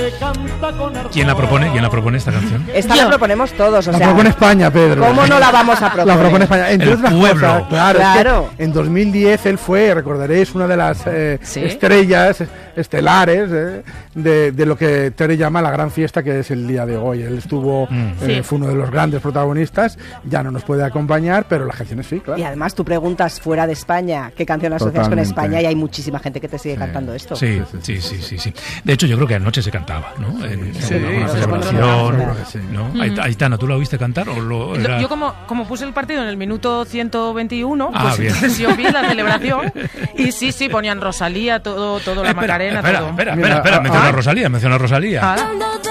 ¿Quién la propone esta canción? Esta la proponemos todos, o sea... La propone España, Pedro. ¿Cómo no la vamos a proponer? La propone España. Entre otras pueblo. cosas, claro. Claro. Es que en 2010 él fue, recordaréis, una de las estrellas estelares de lo que Tere llama la gran fiesta, que es el día de hoy. Él estuvo, fue uno de los grandes protagonistas, ya no nos puede acompañar, pero las canciones sí, claro. Y además tú preguntas fuera de España qué canción asocias con España y hay muchísima gente que te sigue cantando esto. Sí. De hecho, yo creo que anoche se cantaba, ¿no? En una celebración, ¿no? Aitana, ¿tú la oíste cantar? Yo como puse el partido en el minuto 121, pues bien. entonces yo vi la celebración y sí, ponían Rosalía, todo la Macarena, todo. Espera, menciona a Rosalía.